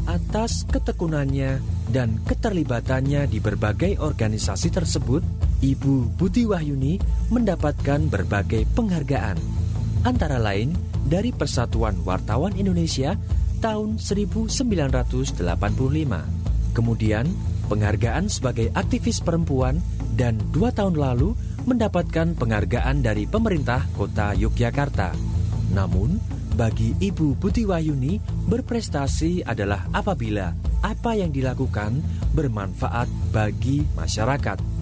Atas ketekunannya dan keterlibatannya di berbagai organisasi tersebut, Ibu Buti Wahyuni mendapatkan berbagai penghargaan. Antara lain dari Persatuan Wartawan Indonesia tahun 1985. Kemudian penghargaan sebagai aktivis perempuan dan 2 tahun lalu mendapatkan penghargaan dari pemerintah Kota Yogyakarta. Namun, bagi Ibu Buti Wahyuni, berprestasi adalah apabila apa yang dilakukan bermanfaat bagi masyarakat.